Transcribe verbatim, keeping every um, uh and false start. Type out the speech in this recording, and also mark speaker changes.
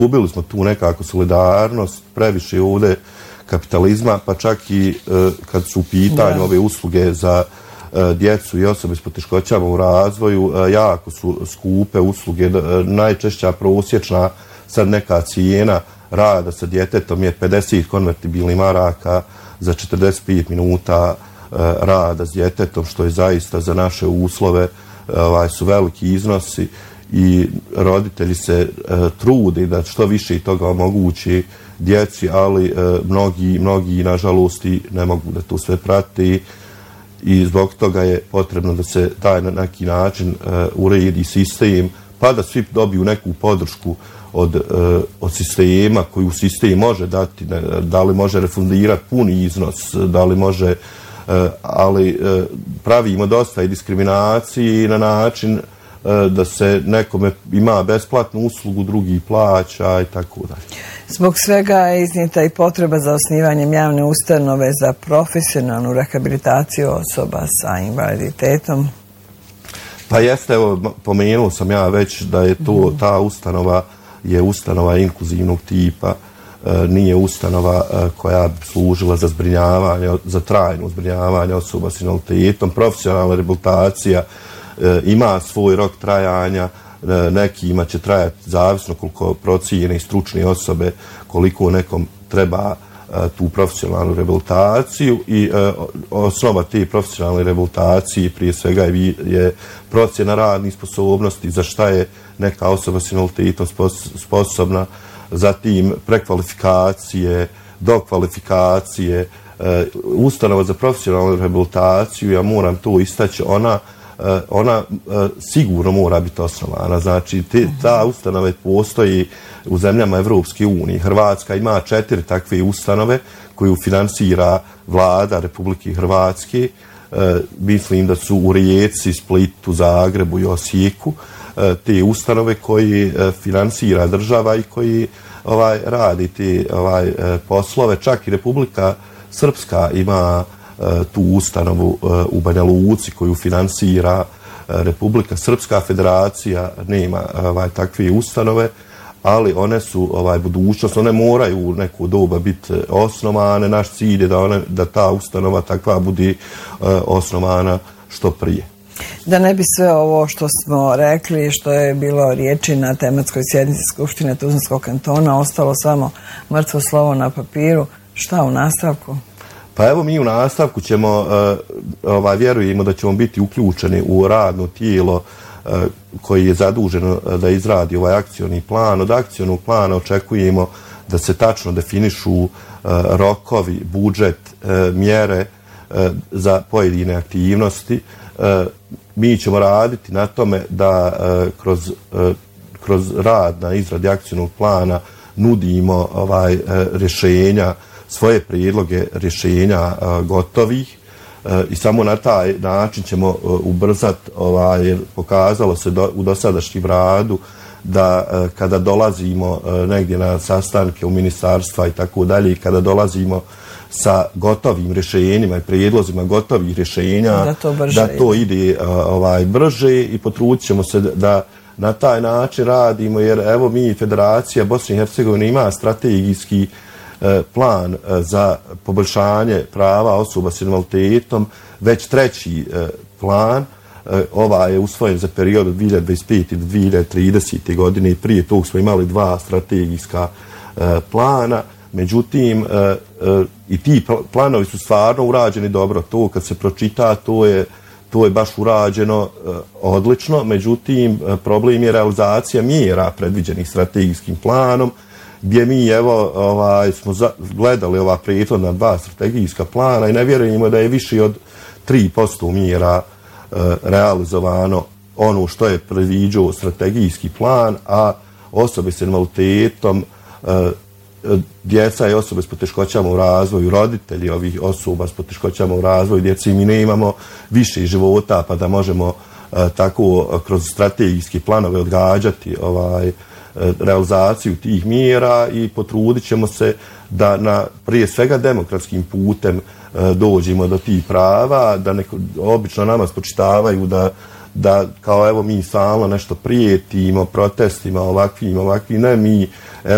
Speaker 1: Ubili smo tu nekako solidarnost, previše ovdje kapitalizma, pa čak i kad su u pitanju ove usluge za djecu i osobe s poteškoćama u razvoju, jako su skupe usluge. Najčešća prosječna sad neka cijena rada sa djetetom je pedeset konvertibilnih maraka za četrdeset pet minuta rada s djetetom, što je zaista za naše uslove ovaj, su veliki iznosi i roditelji se trude da što više toga omogući djeci, ali mnogi, mnogi nažalost ne mogu da to sve prati i zbog toga je potrebno da se taj na neki način uredi sistem, pa da svi dobiju neku podršku od, od sistema koju sistem može dati, da li može refundirati puni iznos, da li može, ali pravimo dosta i diskriminaciji na način da se nekome ima besplatnu uslugu, drugi plaća i tako dalje.
Speaker 2: Zbog svega je iznijeta i potreba za osnivanjem javne ustanove za profesionalnu rehabilitaciju osoba sa invaliditetom.
Speaker 1: Pa jeste, evo, pomenuo sam ja već da je to, ta ustanova je ustanova inkluzivnog tipa, nije ustanova koja bi služila za zbrinjavanje, za trajno zbrinjavanje osoba s invaliditetom. Profesionalna rehabilitacija ima svoj rok trajanja, nekima će trajati zavisno koliko procijene i stručne osobe, koliko nekom treba tu profesionalnu rehabilitaciju i osnova te profesionalne rehabilitacije prije svega je procjena radnih sposobnosti, za šta je neka osoba s invaliditetom sposobna, zatim prekvalifikacije, dokvalifikacije, ustanova za profesionalnu rehabilitaciju, ja moram to istaći, ona ona sigurno mora biti osnovana. Znači, te, ta ustanova postoji u zemljama Evropske unije. Hrvatska ima četiri takve ustanove koju finansira vlada Republike Hrvatske. E, mislim da su u Rijeci, Splitu, Zagrebu i Osijeku te ustanove koji finansira država i koji ovaj, radi te ovaj, poslove. Čak i Republika Srpska ima tu ustanovu u Banja Luci koju finansira Republika Srpska. Federacija nema ovaj, takve ustanove, ali one su ovaj, budućnost, one moraju u neku doba biti osnovane. Naš cilj je da, one, da ta ustanova takva bude osnovana što prije.
Speaker 2: Da ne bi sve ovo što smo rekli, što je bilo riječi na tematskoj sjednici Skupštine Tuzlanskog kantona, ostalo samo mrtvo slovo na papiru, šta u nastavku?
Speaker 1: Pa evo mi u nastavku ćemo, ovaj, vjerujemo da ćemo biti uključeni u radno tijelo koji je zaduženo da izradi ovaj akcioni plan. Od akcionog plana očekujemo da se tačno definišu rokovi, budžet, mjere za pojedine aktivnosti. Mi ćemo raditi na tome da kroz, kroz rad na izradi akcionog plana nudimo ovaj, rješenja, svoje prijedloge rješenja gotovih i samo na taj način ćemo ubrzati, ovaj, jer pokazalo se do, u dosadašnjem radu da kada dolazimo negdje na sastanke u ministarstva i tako dalje, i kada dolazimo sa gotovim rješenjima i prijedlozima gotovih rješenja,
Speaker 2: da to,
Speaker 1: da to ide ovaj, brže i potrudit ćemo se da na taj način radimo, jer evo mi Federacija Bosne i Hercegovine ima strategijski plan za poboljšanje prava osoba s invaliditetom, već treći plan. Ovaj je usvojen za period od dvije hiljade dvadeset pete do dvije hiljade tridesete godine i prije tog smo imali dva strategijska plana. Međutim, i ti planovi su stvarno urađeni dobro. To kad se pročita, to je, to je baš urađeno odlično. Međutim, problem je realizacija mjera predviđenih strategijskim planom, gdje mi evo ovaj, smo za, gledali ova prethodna dva strategijska plana i ne vjerujemo da je više od tri posto mjera e, realizovano ono što je predviđao strategijski plan, a osobe s invaliditetom, e, djeca i osobe s poteškoćama u razvoju, roditelji ovih osoba s poteškoćama u razvoju, djeci, mi ne imamo više života pa da možemo e, tako kroz strategijske planove odgađati ovaj, realizaciju tih mjera i potrudit ćemo se da na prije svega demokratskim putem dođemo do tih prava, da neko, obično nama spočitavaju da, da kao evo mi stalno nešto prijetimo, protestima ovakvim, ovakvim, ne, mi